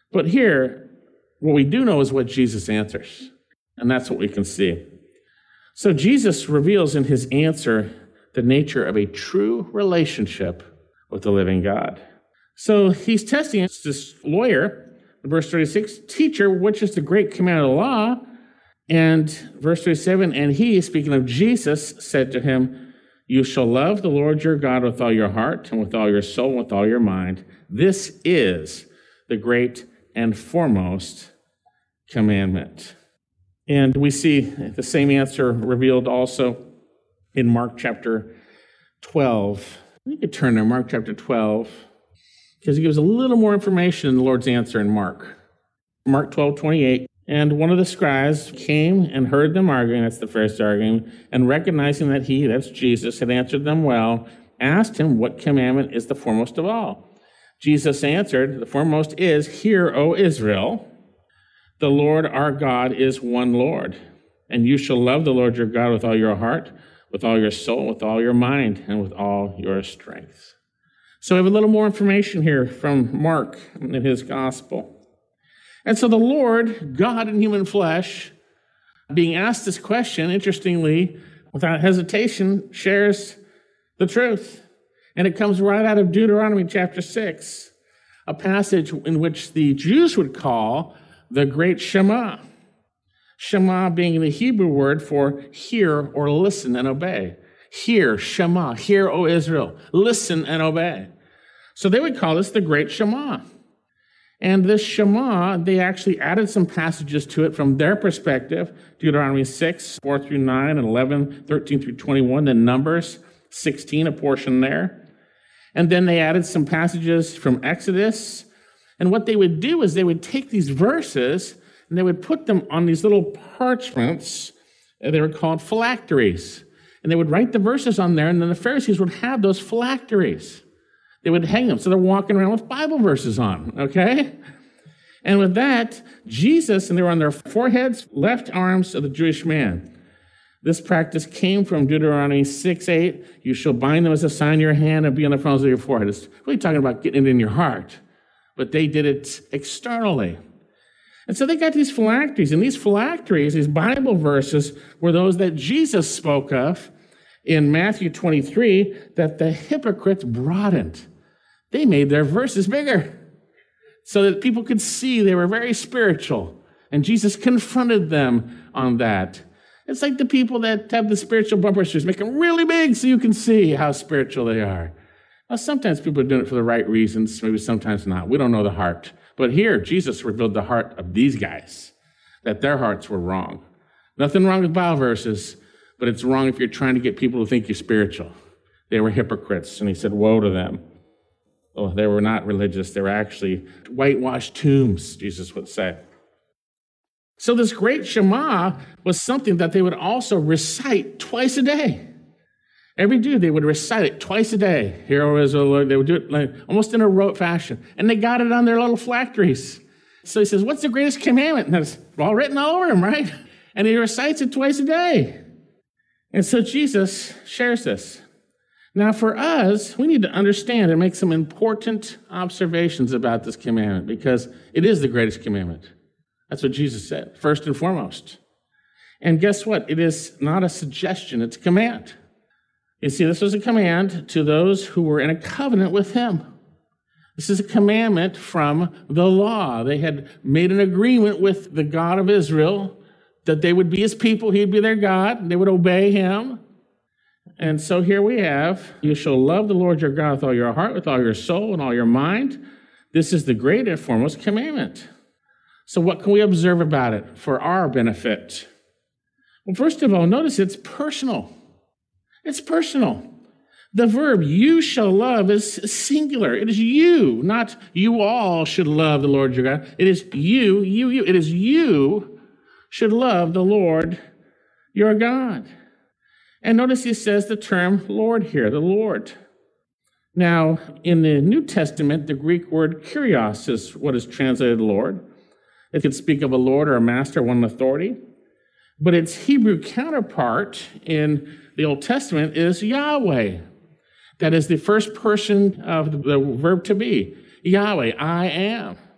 But here, what we do know is what Jesus answers, and that's what we can see. So Jesus reveals in his answer the nature of a true relationship with the living God. So he's testing this lawyer, in verse 36, teacher, which is the great command of the law? And verse 37, and he, speaking of Jesus, said to him, you shall love the Lord your God with all your heart and with all your soul and with all your mind. This is the great and foremost commandment. And we see the same answer revealed also in Mark chapter 12. You could turn to Mark chapter 12 because he gives a little more information in the Lord's answer in Mark. Mark 12:28. And one of the scribes came and heard them arguing, that's the Pharisee arguing, and recognizing that he, that's Jesus, had answered them well, asked him what commandment is the foremost of all. Jesus answered, the foremost is, hear, O Israel, the Lord our God is one Lord, and you shall love the Lord your God with all your heart, with all your soul, with all your mind, and with all your strength. So we have a little more information here from Mark in his gospel. And so the Lord, God in human flesh, being asked this question, interestingly, without hesitation, shares the truth. And it comes right out of Deuteronomy chapter 6, a passage in which the Jews would call the great Shema. Shema being the Hebrew word for hear or listen and obey. Hear, Shema, hear, O Israel, listen and obey. So they would call this the great Shema. And this Shema, they actually added some passages to it from their perspective. Deuteronomy 6, 4 through 9, and 11, 13 through 21, then Numbers 16, a portion there. And then they added some passages from Exodus. And what they would do is they would take these verses and they would put them on these little parchments. They were called phylacteries. And they would write the verses on there, and then the Pharisees would have those phylacteries. They would hang them, so they're walking around with Bible verses on, okay? And with that, Jesus, and they were on their foreheads, left arms of the Jewish man. This practice came from Deuteronomy 6:8. You shall bind them as a sign in your hand and be on the fronts of your forehead. It's really talking about getting it in your heart. But they did it externally. And so they got these phylacteries, and these phylacteries, these Bible verses, were those that Jesus spoke of in Matthew 23 that the hypocrites broadened. They made their verses bigger so that people could see they were very spiritual. And Jesus confronted them on that. It's like the people that have the spiritual bumper stickers, make them really big so you can see how spiritual they are. Well, sometimes people are doing it for the right reasons, maybe sometimes not. We don't know the heart. But here, Jesus revealed the heart of these guys, that their hearts were wrong. Nothing wrong with Bible verses, but it's wrong if you're trying to get people to think you're spiritual. They were hypocrites, and he said, woe to them. Oh, they were not religious. They were actually whitewashed tombs, Jesus would say. So this great Shema was something that they would also recite twice a day. Every Jew, they would recite it twice a day. Hear, O Israel, Lord. They would do it like, almost in a rote fashion. And they got it on their little phylacteries. So he says, what's the greatest commandment? And it's all written all over him, right? And he recites it twice a day. And so Jesus shares this. Now for us, we need to understand and make some important observations about this commandment because it is the greatest commandment. That's what Jesus said, first and foremost. And guess what? It is not a suggestion, it's a command. You see, this was a command to those who were in a covenant with him. This is a commandment from the law. They had made an agreement with the God of Israel that they would be his people, he'd be their God, and they would obey him. And so here we have, you shall love the Lord your God with all your heart, with all your soul, and all your mind. This is the great and foremost commandment. So what can we observe about it for our benefit? Well, first of all, notice it's personal. It's personal. The verb you shall love is singular. It is you, not you all should love the Lord your God. It is you. It is you should love the Lord your God. And notice he says the term Lord here, the Lord. Now, in the New Testament, the Greek word kurios is what is translated Lord. It could speak of a Lord or a master, one in authority. But its Hebrew counterpart in the Old Testament is Yahweh. That is the first person of the verb to be. Yahweh, I am.